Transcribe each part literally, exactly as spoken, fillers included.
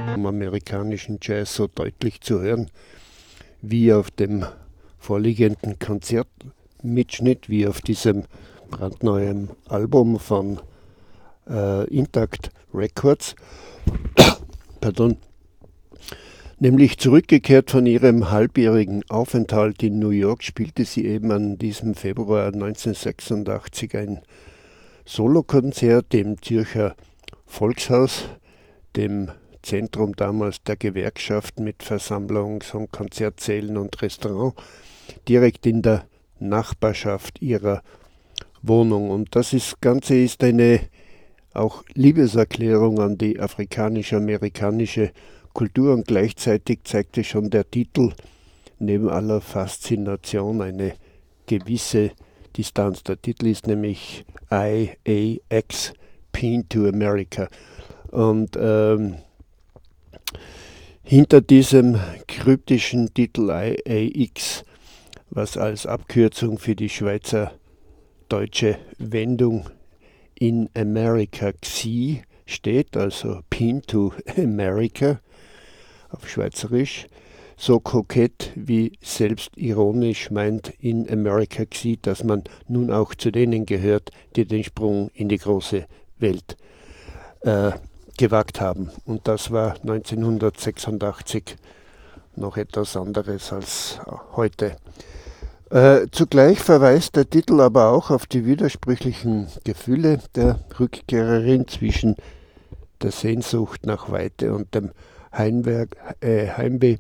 im amerikanischen Jazz so deutlich zu hören, wie auf dem vorliegenden Konzertmitschnitt, wie auf diesem brandneuen Album von äh, Intact Records. Pardon. Nämlich zurückgekehrt von ihrem halbjährigen Aufenthalt in New York, spielte sie eben an diesem Februar neunzehnhundertsechsundachtzig ein Solokonzert im Zürcher Volkshaus, dem Zentrum damals der Gewerkschaft mit Versammlungs- und Konzertsälen und Restaurant, direkt in der Nachbarschaft ihrer Wohnung. Und das ist, Ganze ist eine auch Liebeserklärung an die afrikanisch-amerikanische Kultur, und gleichzeitig zeigte schon der Titel neben aller Faszination eine gewisse Distanz. Der Titel ist nämlich I A X, Pin to America. Und ähm, hinter diesem kryptischen Titel I A X, was als Abkürzung für die schweizerdeutsche Wendung in America X I steht, also Pin to America auf Schweizerisch, so kokett wie selbstironisch meint in America X I, dass man nun auch zu denen gehört, die den Sprung in die große Welt äh, gewagt haben. Und das war neunzehnhundertsechsundachtzig noch etwas anderes als heute. Äh, zugleich verweist der Titel aber auch auf die widersprüchlichen Gefühle der Rückkehrerin zwischen der Sehnsucht nach Weite und dem Heimwerk, äh, Heimweh,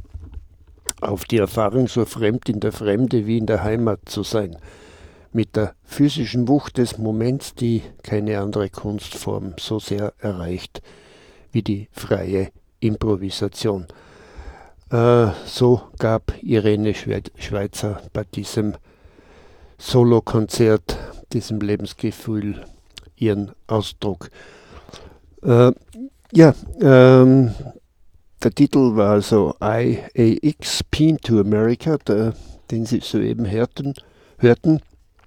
auf die Erfahrung, so fremd in der Fremde wie in der Heimat zu sein, mit der physischen Wucht des Moments, die keine andere Kunstform so sehr erreicht wie die freie Improvisation. Äh, so gab Irene Schweizer bei diesem Solokonzert, diesem Lebensgefühl, ihren Ausdruck. Äh, ja, ähm, der Titel war also I A X, Pin to America, der, den Sie soeben hörten, hörten.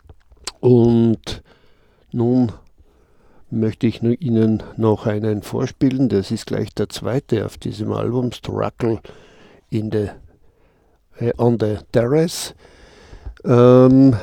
Und nun möchte ich Ihnen noch einen vorspielen. Das ist gleich der zweite auf diesem Album, Struggle in the, äh, on the Terrace. Ähm,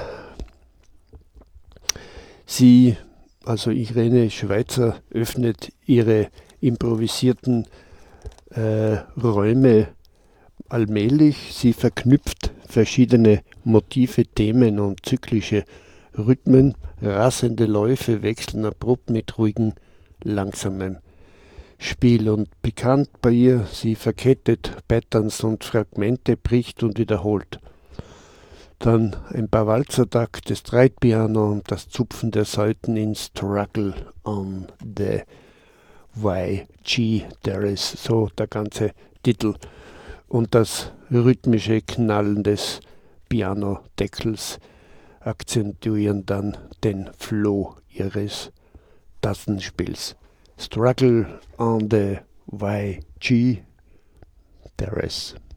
sie, also Irene Schweizer, öffnet ihre improvisierten äh, Räume allmählich. Sie verknüpft verschiedene Motive, Themen und zyklische Rhythmen. Rasende Läufe wechseln abrupt mit ruhigem, langsamem Spiel. Und bekannt bei ihr, sie verkettet Patterns und Fragmente, bricht und wiederholt. Dann ein paar Walzertakt, das Streitpiano und das Zupfen der Saiten in Struggle on the Y G Terrace, so der ganze Titel. Und das rhythmische Knallen des Pianodeckels akzentuieren dann den Flow ihres Tastenspiels. Struggle on the Y G Terrace.